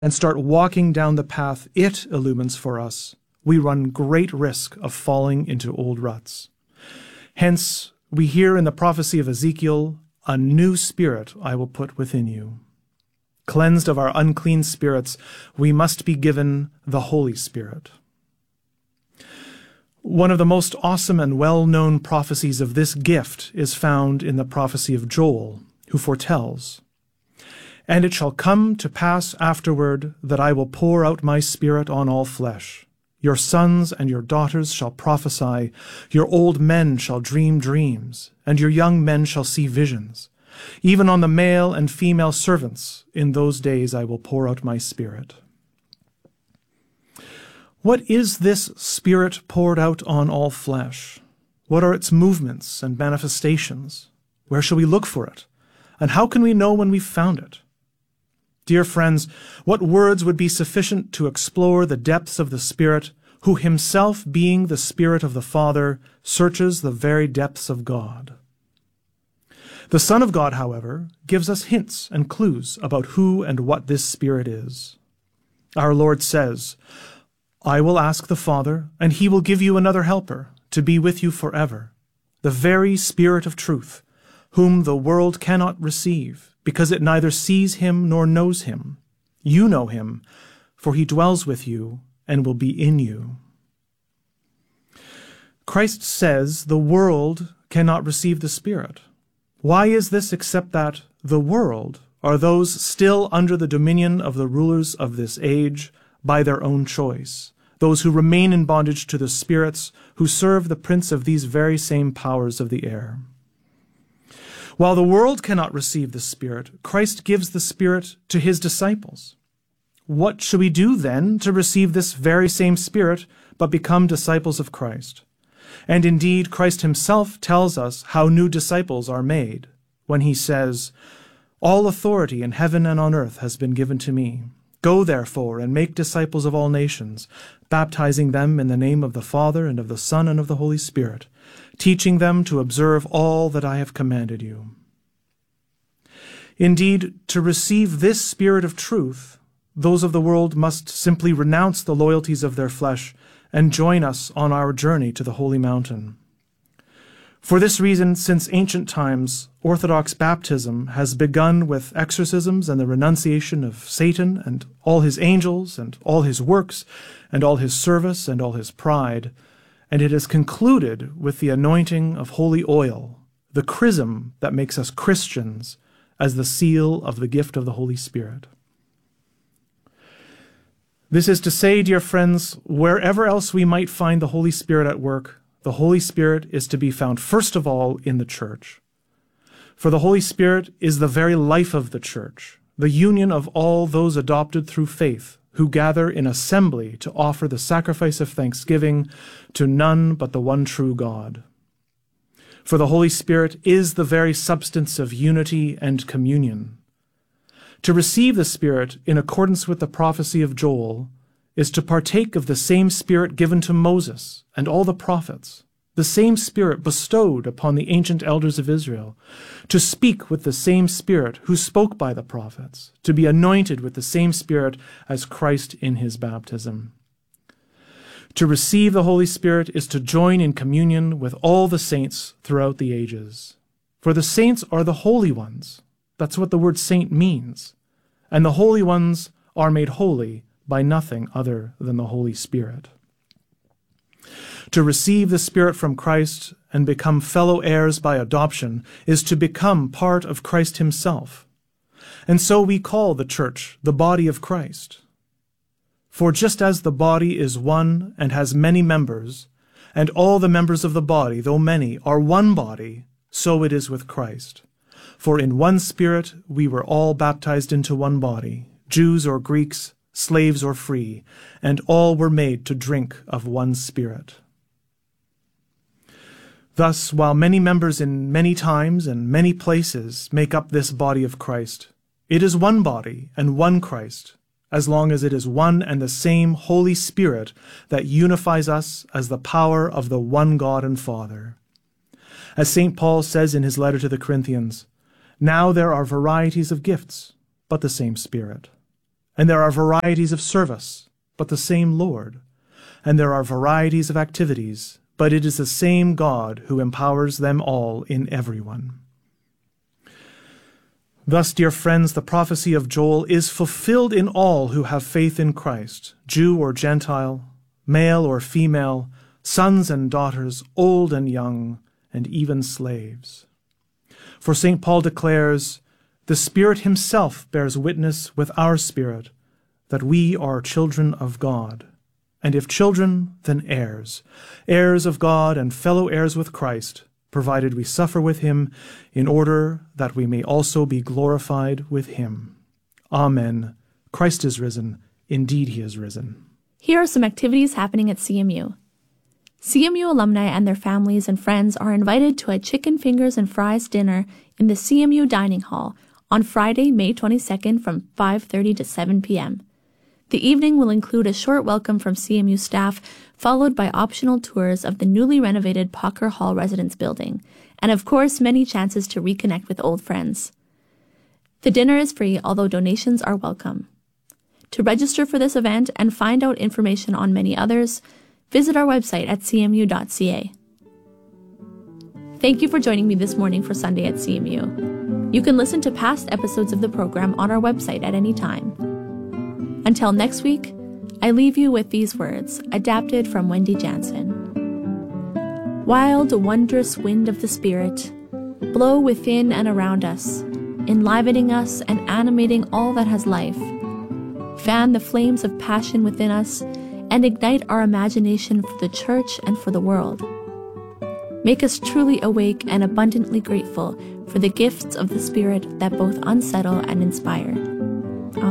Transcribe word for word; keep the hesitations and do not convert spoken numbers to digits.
and start walking down the path it illumines for us, we run great risk of falling into old ruts. Hence, we hear in the prophecy of Ezekiel, "A new spirit I will put within you." Cleansed of our unclean spirits, we must be given the Holy Spirit. One of the most awesome and well-known prophecies of this gift is found in the prophecy of Joel, who foretells, "And it shall come to pass afterward that I will pour out my Spirit on all flesh. Your sons and your daughters shall prophesy, your old men shall dream dreams, and your young men shall see visions. Even on the male and female servants in those days I will pour out my Spirit." What is this Spirit poured out on all flesh? What are its movements and manifestations? Where shall we look for it? And how can we know when we've found it? Dear friends, what words would be sufficient to explore the depths of the Spirit, who himself, being the Spirit of the Father, searches the very depths of God? The Son of God, however, gives us hints and clues about who and what this Spirit is. Our Lord says, "I will ask the Father, and he will give you another helper to be with you forever, the very Spirit of truth, whom the world cannot receive, because it neither sees him nor knows him. You know him, for he dwells with you and will be in you." Christ says the world cannot receive the Spirit. Why is this except that the world are those still under the dominion of the rulers of this age by their own choice, those who remain in bondage to the spirits who serve the prince of these very same powers of the air? While the world cannot receive the Spirit, Christ gives the Spirit to his disciples. What should we do then to receive this very same Spirit, but become disciples of Christ? And indeed, Christ himself tells us how new disciples are made, when he says, "All authority in heaven and on earth has been given to me. Go therefore and make disciples of all nations, baptizing them in the name of the Father and of the Son and of the Holy Spirit, teaching them to observe all that I have commanded you." Indeed, to receive this Spirit of truth, those of the world must simply renounce the loyalties of their flesh and join us on our journey to the holy mountain. For this reason, since ancient times, Orthodox baptism has begun with exorcisms and the renunciation of Satan and all his angels and all his works and all his service and all his pride, and it is concluded with the anointing of holy oil, the chrism that makes us Christians, as the seal of the gift of the Holy Spirit. This is to say, dear friends, wherever else we might find the Holy Spirit at work, the Holy Spirit is to be found first of all in the church. For the Holy Spirit is the very life of the church, the union of all those adopted through faith, who gather in assembly to offer the sacrifice of thanksgiving to none but the one true God. For the Holy Spirit is the very substance of unity and communion. To receive the Spirit in accordance with the prophecy of Joel is to partake of the same Spirit given to Moses and all the prophets, the same Spirit bestowed upon the ancient elders of Israel, to speak with the same Spirit who spoke by the prophets, to be anointed with the same Spirit as Christ in his baptism. To receive the Holy Spirit is to join in communion with all the saints throughout the ages. For the saints are the holy ones. That's what the word saint means. And the holy ones are made holy by nothing other than the Holy Spirit. To receive the Spirit from Christ and become fellow heirs by adoption is to become part of Christ himself. And so we call the church the body of Christ. For just as the body is one and has many members, and all the members of the body, though many, are one body, so it is with Christ. For in one Spirit we were all baptized into one body, Jews or Greeks, slaves or free, and all were made to drink of one Spirit. Thus, while many members in many times and many places make up this body of Christ, it is one body and one Christ, as long as it is one and the same Holy Spirit that unifies us as the power of the one God and Father. As Saint Paul says in his letter to the Corinthians, "Now there are varieties of gifts, but the same Spirit. And there are varieties of service, but the same Lord. And there are varieties of activities, but it is the same God who empowers them all in everyone. Thus, dear friends, the prophecy of Joel is fulfilled in all who have faith in Christ, Jew or Gentile, male or female, sons and daughters, old and young, and even slaves. For Saint Paul declares, "The Spirit himself bears witness with our spirit that we are children of God. And if children, then heirs, heirs of God and fellow heirs with Christ, provided we suffer with him, in order that we may also be glorified with him." Amen. Christ is risen. Indeed, he is risen. Here are some activities happening at C M U. C M U alumni and their families and friends are invited to a chicken fingers and fries dinner in the C M U dining hall on Friday, May twenty-second from five thirty to seven p.m. The evening will include a short welcome from C M U staff, followed by optional tours of the newly renovated Pocker Hall Residence Building, and of course many chances to reconnect with old friends. The dinner is free, although donations are welcome. To register for this event and find out information on many others, visit our website at c m u dot c a. Thank you for joining me this morning for Sunday at C M U. You can listen to past episodes of the program on our website at any time. Until next week, I leave you with these words, adapted from Wendy Jansen. Wild, wondrous wind of the Spirit, blow within and around us, enlivening us and animating all that has life. Fan the flames of passion within us and ignite our imagination for the church and for the world. Make us truly awake and abundantly grateful for the gifts of the Spirit that both unsettle and inspire.